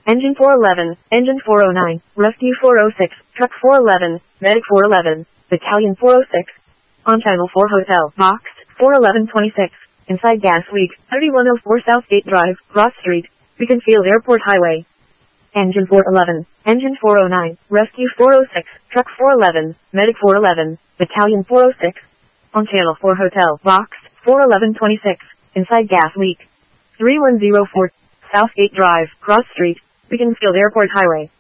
Engine 411, Engine 409, Rescue 406, Truck 411, Medic 411, Battalion 406. On Channel 4 Hotel, Box 41126. Inside gas leak, 3104 Southgate Drive, Cross Street, Beaconsfield Airport Highway. Engine 411, Engine 409, Rescue 406, Truck 411, Medic 411, Battalion 406. On Channel 4 Hotel, Box 41126. Inside gas leak, 3104 Southgate Drive, Cross Street, Beaconsfield Airport Highway.